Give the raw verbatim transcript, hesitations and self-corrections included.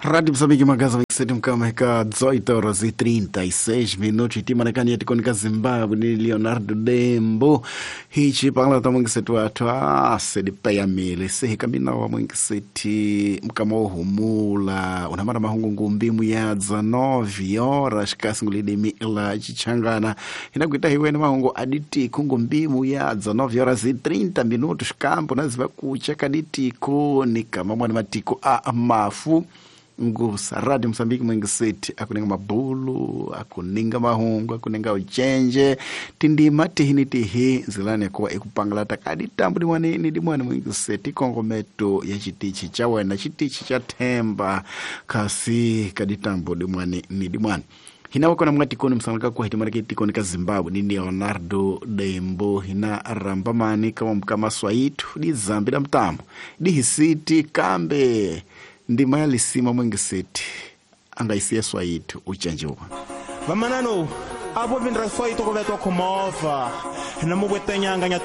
Rádio Moçambique, magaza vinte kama heka dezoito horas e trinta e seis minutos. Itima na kani yati konika Zimbabwe ni Leonardo Dembo. Hichi pangla ta mwingi setu watu asedi paya mele. Sehi kamina wa mwingi seti mkama uhumula. Unamara mahungu ngumbimu ya za novi horas. Kasi ngulide mi ila chichangana. Hinakuita hiwene mahungu aditi kungumbimu ya za novi horas e trinta minutos. Kampo naziba kucheka aditi kuni kama mwani matiko a mafu. Ngusa Radio Moçambique mwingi seti akuninga mabulu, akuninga mahungu, akuninga uchenje, tindima tihini tihi zilani kwa ikupangala takadi tambu di wani ni di mwani mwingi seti kongo meto ya chitichi chawe na chitichi cha temba kasi kadi tambu di mwani ni di mwani. Hina wako na mga tikoni msangalaka kwa hiti maraki tikoni ka Zimbabwe ni Leonardo Dembo. Hina rambamani kama mkama swaitu di zambi na mtamu di hisiti kambe ndi mayali sima mwenge seti anga isia swaitu uchanjuwa vamanano abo vindra swaitu kuvetwa kumova na mubwete nyanga